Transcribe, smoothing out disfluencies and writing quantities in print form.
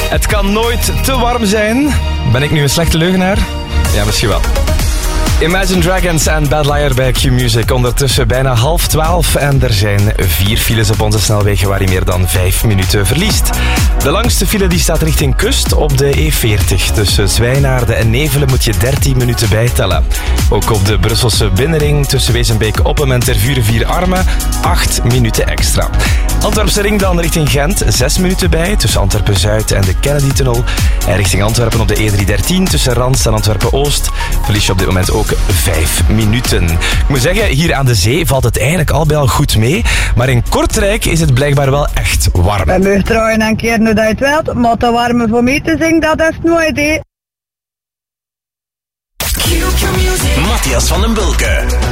Het kan nooit te warm zijn. Ben ik nu een slechte leugenaar? Ja, misschien wel. Imagine Dragons en Bad Liar bij Q-Music. Ondertussen bijna 11:30 en er zijn 4 files op onze snelwegen waar je meer dan 5 minuten verliest. De langste file die staat richting kust op de E40. Tussen Zwijnaarden en Nevelen moet je 13 minuten bijtellen. Ook op de Brusselse binnenring tussen Wezenbeek-Oppem en Tervuren-Vier-Armen 8 minuten extra. Antwerpse ring dan richting Gent 6 minuten bij tussen Antwerpen-Zuid en de Kennedy-tunnel. En richting Antwerpen op de E313 tussen Rans en Antwerpen-Oost verlies je op dit moment ook 5 minuten. Ik moet zeggen, hier aan de zee valt het eigenlijk al bij al goed mee, maar in Kortrijk is het blijkbaar wel echt warm. We mogen trouwen een keer nu dat je het wilt, maar te warm voor mij te zingen, dat is nooit idee. Matthias van den Bulke.